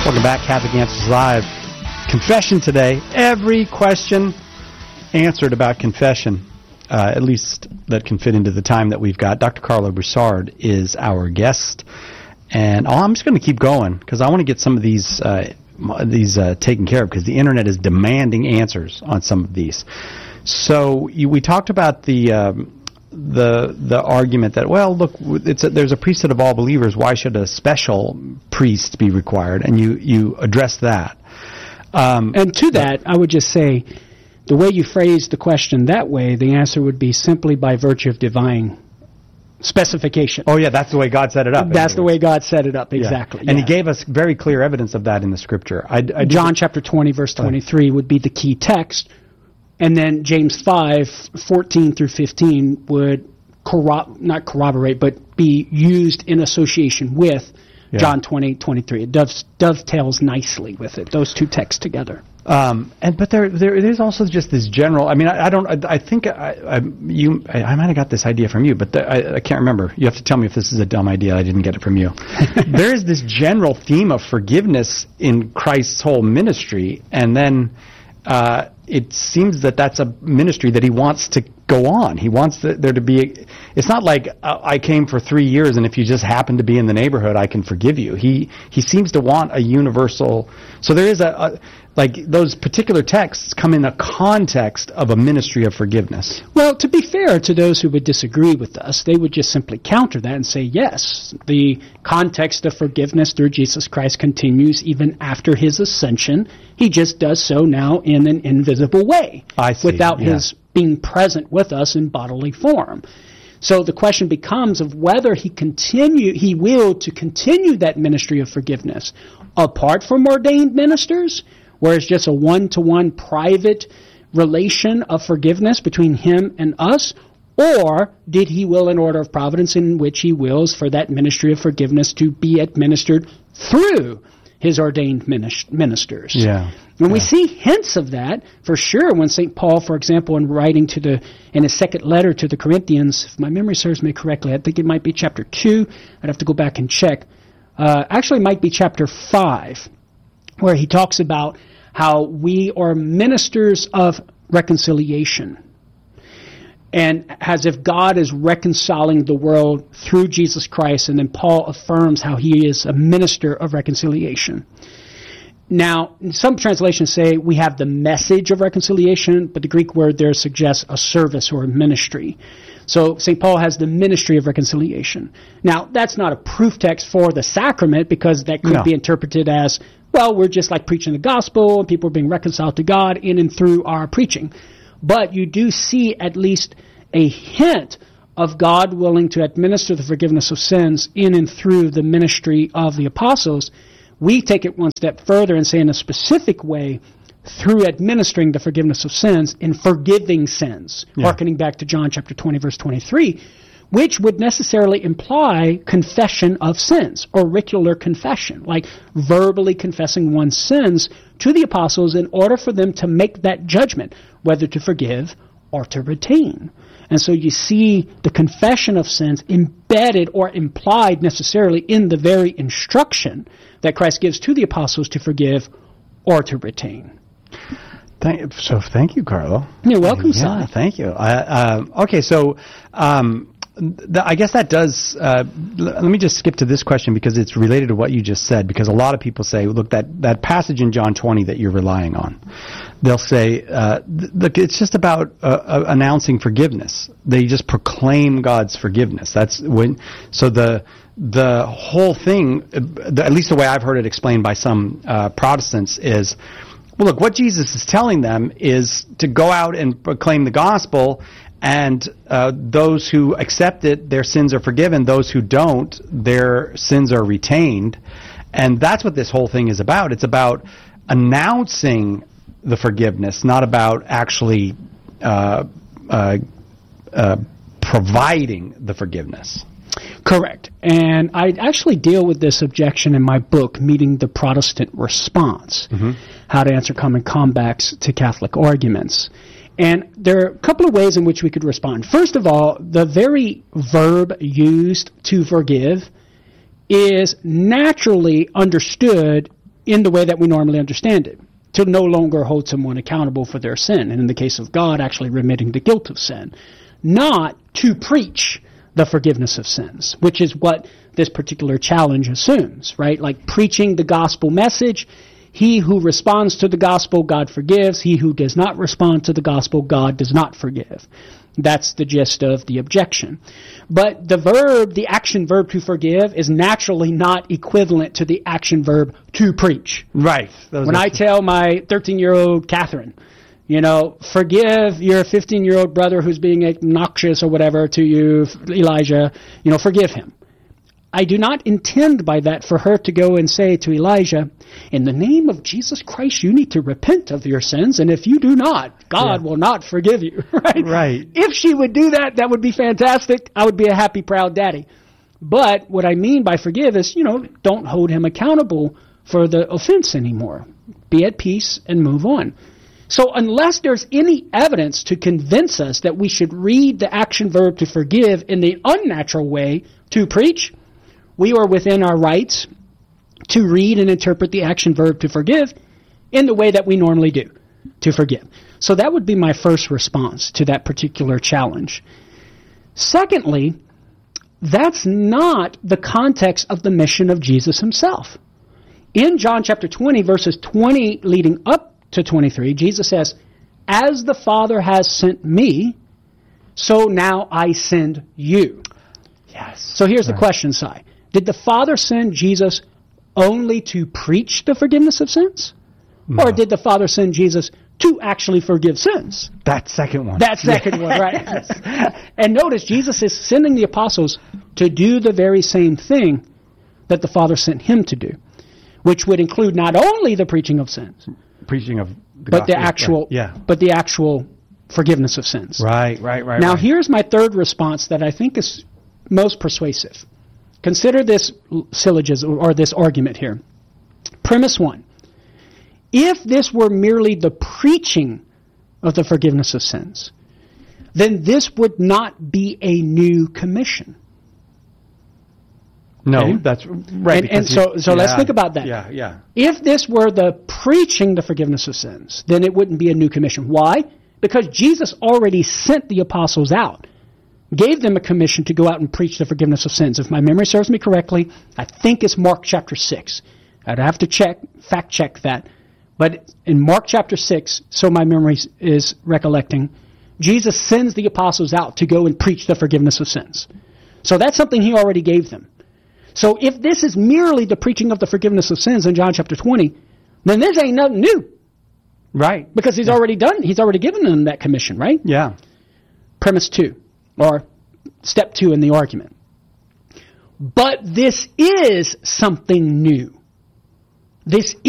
Welcome back, Catholic Answers Live. Confession today. Every question answered about confession, at least that can fit into the time that we've got. Dr. Karlo Broussard is our guest. And I'm just going to keep going because I want to get some of these taken care of because the Internet is demanding answers on some of these. So we talked about the argument that, well, look, there's a priesthood of all believers. Why should a special priest be required? And you address that. And to that, I would just say, the way you phrase the question that way, the answer would be simply by virtue of divine specification. Oh, yeah, that's the way God set it up. That's the way God set it up, exactly. Yeah. And He gave us very clear evidence of that in the Scripture. John chapter 20, verse 23 would be the key text. And then James 5, 14 through 15 would not corroborate, but be used in association with John 20, 23. It dovetails nicely with it, those two texts together. But there's also just this general. I mean, I think I might have got this idea from you, but I can't remember. You have to tell me if this is a dumb idea. I didn't get it from you. There is this general theme of forgiveness in Christ's whole ministry, and then it seems that that's a ministry that He wants to go on. He wants there to be. It's not like I came for 3 years, and if you just happen to be in the neighborhood, I can forgive you. He seems to want a universal. So there is like those particular texts come in a context of a ministry of forgiveness. Well, to be fair to those who would disagree with us, they would just simply counter that and say, yes, the context of forgiveness through Jesus Christ continues even after His ascension. He just does so now in an invisible way, without His being present with us in bodily form. So the question becomes of whether He will to continue that ministry of forgiveness apart from ordained ministers, where it's just a one-to-one private relation of forgiveness between Him and us, or did He will in order of providence in which He wills for that ministry of forgiveness to be administered through His ordained ministers. Yeah. And we see hints of that, for sure, when St. Paul, for example, in writing in his second letter to the Corinthians, if my memory serves me correctly, I think it might be chapter 2, I'd have to go back and check. Actually, it might be chapter 5, where he talks about how we are ministers of reconciliation. And as if God is reconciling the world through Jesus Christ, and then Paul affirms how He is a minister of reconciliation. Now, some translations say we have the message of reconciliation, but the Greek word there suggests a service or a ministry. So St. Paul has the ministry of reconciliation. Now, that's not a proof text for the sacrament, because that could be interpreted as, well, we're just like preaching the gospel, and people are being reconciled to God in and through our preaching. But you do see at least a hint of God willing to administer the forgiveness of sins in and through the ministry of the apostles. We take it one step further and say in a specific way, through administering the forgiveness of sins in forgiving sins, hearkening back to John chapter 20, verse 23, which would necessarily imply confession of sins, auricular confession, like verbally confessing one's sins to the apostles in order for them to make that judgment, whether to forgive or to retain. And so you see the confession of sins embedded or implied necessarily in the very instruction that Christ gives to the apostles to forgive or to retain. Thank you, Karlo. You're welcome, son. Yeah, thank you. Okay, so I guess that does. Let me just skip to this question because it's related to what you just said. Because a lot of people say, look, that passage in John 20 that you're relying on, they'll say, look, it's just about announcing forgiveness. They just proclaim God's forgiveness. That's when. So the whole thing, at least the way I've heard it explained by some Protestants, is, well, look, what Jesus is telling them is to go out and proclaim the gospel, and those who accept it, their sins are forgiven. Those who don't, their sins are retained. And that's what this whole thing is about. It's about announcing the forgiveness, not about actually providing the forgiveness. Correct. And I actually deal with this objection in my book, Meeting the Protestant Response, How to Answer Common Comebacks to Catholic Arguments. And there are a couple of ways in which we could respond. First of all, the very verb used to forgive is naturally understood in the way that we normally understand it, to no longer hold someone accountable for their sin, and in the case of God, actually remitting the guilt of sin, not to preach the forgiveness of sins, which is what this particular challenge assumes, right? Like preaching the gospel message, he who responds to the gospel, God forgives. He who does not respond to the gospel, God does not forgive. That's the gist of the objection. But the action verb to forgive, is naturally not equivalent to the action verb to preach. Right. When I tell my 13-year-old Catherine, forgive your 15-year-old brother who's being obnoxious or whatever to you, Elijah, forgive him. I do not intend by that for her to go and say to Elijah, in the name of Jesus Christ, you need to repent of your sins, and if you do not, God will not forgive you. Right? If she would do that, that would be fantastic. I would be a happy, proud daddy. But what I mean by forgive is, don't hold him accountable for the offense anymore. Be at peace and move on. So unless there's any evidence to convince us that we should read the action verb to forgive in the unnatural way to preach, we are within our rights to read and interpret the action verb to forgive in the way that we normally do, to forgive. So that would be my first response to that particular challenge. Secondly, that's not the context of the mission of Jesus himself. In John chapter 20, verses 20 leading up to 23, Jesus says, as the Father has sent me, so now I send you. Yes. So here's the question, Si. Did the Father send Jesus only to preach the forgiveness of sins? No. Or did the Father send Jesus to actually forgive sins? That second one. That second one, right. And notice, Jesus is sending the apostles to do the very same thing that the Father sent him to do, which would include not only the preaching of sins, preaching of the but gospel, but the actual forgiveness of sins. Right. Now, here's my third response that I think is most persuasive. Consider this syllogism or this argument here. Premise 1. If this were merely the preaching of the forgiveness of sins, then this would not be a new commission. No, okay? That's right. And so let's think about that. Yeah. If this were the preaching the forgiveness of sins, then it wouldn't be a new commission. Why? Because Jesus already sent the apostles out, gave them a commission to go out and preach the forgiveness of sins. If my memory serves me correctly, I think it's Mark chapter 6. I'd have to fact check that. But in Mark chapter 6, so my memory is recollecting, Jesus sends the apostles out to go and preach the forgiveness of sins. So that's something he already gave them. So if this is merely the preaching of the forgiveness of sins in John chapter 20, then this ain't nothing new. Right. Because he's already given them that commission, right? Yeah. Premise 2. Or step 2 in the argument. But this is something new. This